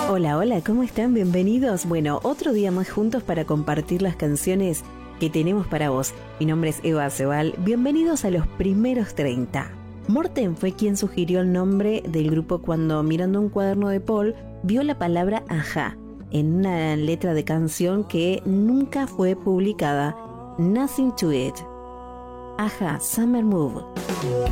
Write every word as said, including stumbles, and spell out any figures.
Hola, hola, ¿cómo están? Bienvenidos. Bueno, otro día más juntos para compartir las canciones que tenemos para vos. Mi nombre es Eva Cebal. Bienvenidos a los primeros treinta. Morten fue quien sugirió el nombre del grupo cuando, mirando un cuaderno de Paul, vio la palabra Ajá en una letra de canción que nunca fue publicada. Nothing to it. Ajá, Summer Move.